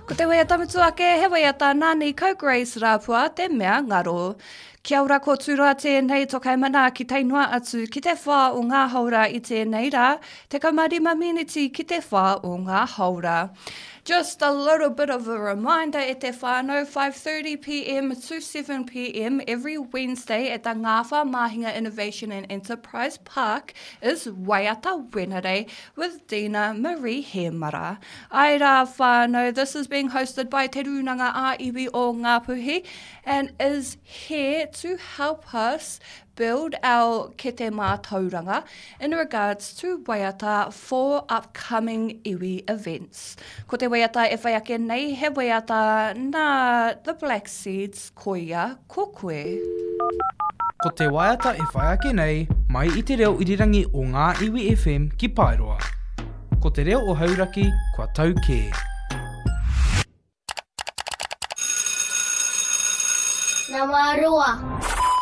Ko te wea tamitu ake, he wea tā nāni ko Grace Rāpua, te mea ngaro. Kia ora ko tūroa tēnei tokai mana ki teinua atu ki te whā o ngā haura i tēnei rā, te kaumarima miniti ki te whā o ngā haura. Just a little bit of a reminder e te whānau, 5:30pm to 7pm every Wednesday at the Ngāwha Mahinga Innovation and Enterprise Park is Waiata Wenere with Dina Marie Hemara. Ai rā whānau, this is being hosted by Te Runanga Āiwi o Ngāpuhi and is here to help us build our kete mātauranga in regards to Waiata for upcoming iwi events. Ko te Waiata e whai ake nei, he Waiata nā The Black Seeds koia ko koe. Ko te Waiata e whai ake nei, mai i te reo irirangi o ngā iwi FM ki Paeroa. Ko te reo o hauraki, kua tau kē. Ngā mā roa.